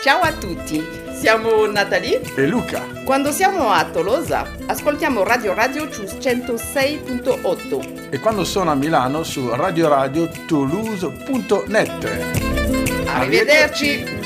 Ciao a tutti, siamo Natalie e Luca. Quando siamo a Tolosa ascoltiamo Radio su 106.8 e quando sono a Milano su Radio Toulouse.net. Arrivederci!